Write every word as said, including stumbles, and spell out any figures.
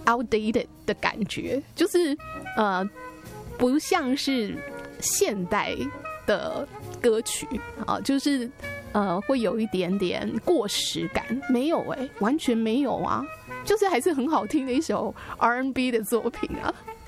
outdated 的感觉，就是呃不像是现代的歌曲啊，就是呃会有一点点过时感。没有哎、欸，完全没有啊，就是还是很好听的一首 R and B 的作品啊。